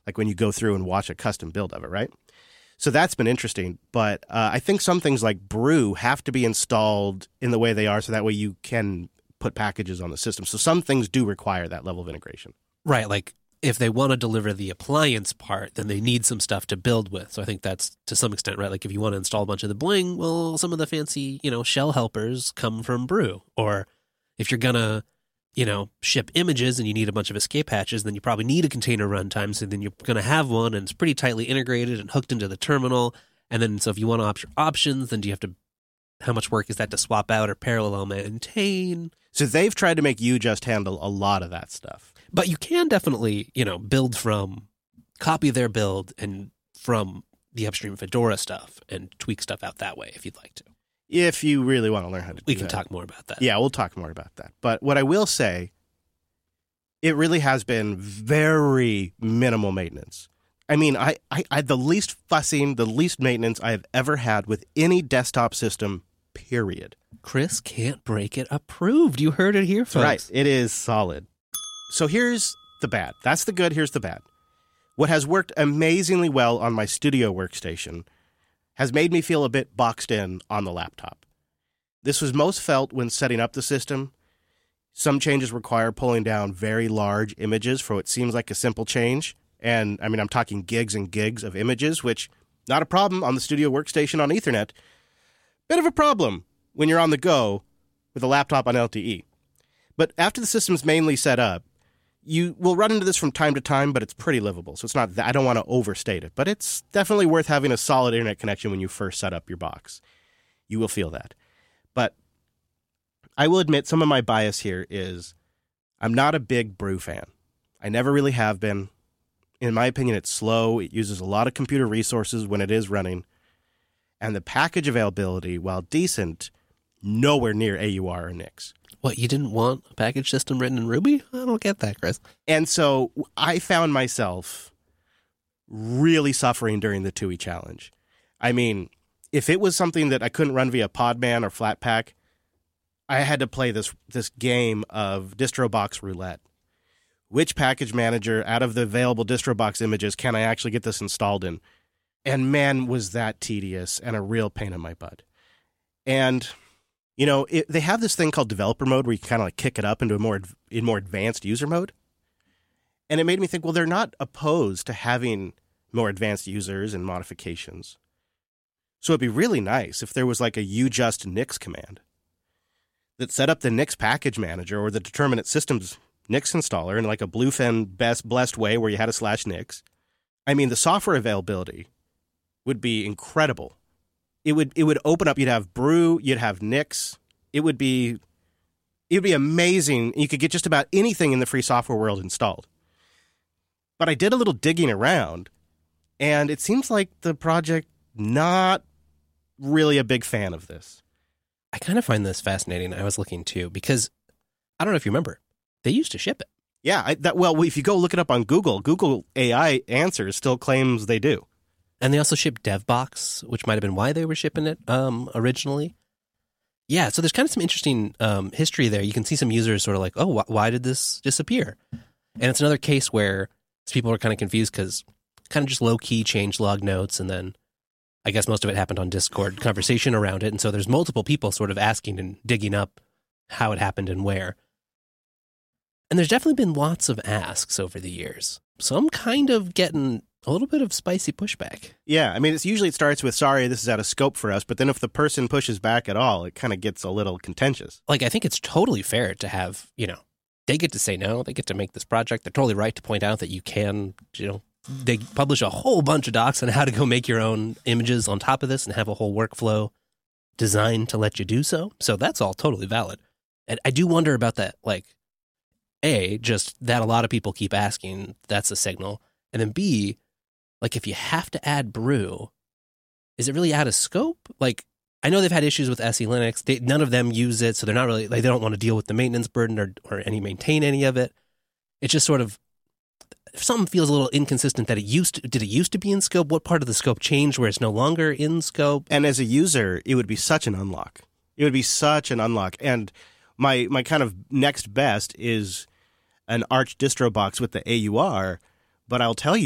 like when you go through and watch a custom build of it, right? So that's been interesting. But I think some things like Brew have to be installed in the way they are so that way you can put packages on the system. So some things do require that level of integration. Right, like if they want to deliver the appliance part, then they need some stuff to build with. So I think that's to some extent, right? Like if you want to install a bunch of the bling, well, some of the fancy, shell helpers come from Brew. Or if you're going to, ship images and you need a bunch of escape hatches, then you probably need a container runtime. So then you're going to have one and it's pretty tightly integrated and hooked into the terminal. And then so if you want options, then do you have to, how much work is that to swap out or parallel maintain? So they've tried to make you just handle a lot of that stuff. But you can definitely, copy their build and from the upstream Fedora stuff and tweak stuff out that way if you'd like to. If you really want to learn how to do that. We can talk more about that. Yeah, we'll talk more about that. But what I will say, it really has been very minimal maintenance. I mean, I the least fussing, the least maintenance I have ever had with any desktop system, period. Chris Can't Break It approved. You heard it here, folks. Right. It is solid. So here's the bad. That's the good. Here's the bad. What has worked amazingly well on my studio workstation has made me feel a bit boxed in on the laptop. This was most felt when setting up the system. Some changes require pulling down very large images for what seems like a simple change. And I mean, I'm talking gigs and gigs of images, which not a problem on the studio workstation on Ethernet. Bit of a problem when you're on the go with a laptop on LTE. But after the system's mainly set up, you will run into this from time to time, but it's pretty livable. So it's not that I don't want to overstate it, but it's definitely worth having a solid internet connection when you first set up your box. You will feel that. But I will admit some of my bias here is I'm not a big Brew fan. I never really have been. In my opinion, it's slow. It uses a lot of computer resources when it is running. And the package availability, while decent, nowhere near AUR or Nix. What, you didn't want a package system written in Ruby? I don't get that, Chris. And so I found myself really suffering during the TUI challenge. I mean, if it was something that I couldn't run via Podman or Flatpak, I had to play this game of DistroBox roulette. Which package manager out of the available DistroBox images can I actually get this installed in? And man, was that tedious and a real pain in my butt. And they have this thing called developer mode where you can kind of like kick it up into a more advanced user mode. And it made me think, well, they're not opposed to having more advanced users and modifications. So it'd be really nice if there was like a ujust Nix command that set up the Nix package manager or the determinate systems Nix installer in like a Bluefin blessed way where you had a /Nix. I mean, the software availability would be incredible. It would open up. You'd have Brew. You'd have Nix. It would be amazing. You could get just about anything in the free software world installed. But I did a little digging around, and it seems like the project not really a big fan of this. I kind of find this fascinating. I was looking too because I don't know if you remember, they used to ship it. Yeah. If you go look it up on Google AI Answers still claims they do. And they also shipped DevBox, which might have been why they were shipping it originally. Yeah, so there's kind of some interesting history there. You can see some users sort of like, oh, why did this disappear? And it's another case where people are kind of confused because kind of just low-key changelog notes, and then I guess most of it happened on Discord conversation around it. And so there's multiple people sort of asking and digging up how it happened and where. And there's definitely been lots of asks over the years. So I'm kind of getting a little bit of spicy pushback. Yeah, I mean, it starts with, sorry, this is out of scope for us, but then if the person pushes back at all, it kind of gets a little contentious. Like, I think it's totally fair to have, they get to say no, they get to make this project. They're totally right to point out that you can, they publish a whole bunch of docs on how to go make your own images on top of this and have a whole workflow designed to let you do so. So that's all totally valid. And I do wonder about that, like, A, just that a lot of people keep asking, that's a signal. And then B, like, if you have to add Brew, is it really out of scope? Like, I know they've had issues with SE Linux. None of them use it, so they're not really, they don't want to deal with the maintenance burden or maintain any of it. It's just sort of, if something feels a little inconsistent that did it used to be in scope? What part of the scope changed where it's no longer in scope? And as a user, it would be such an unlock. It would be such an unlock. And my kind of next best is an Arch distro box with the AUR, but I'll tell you,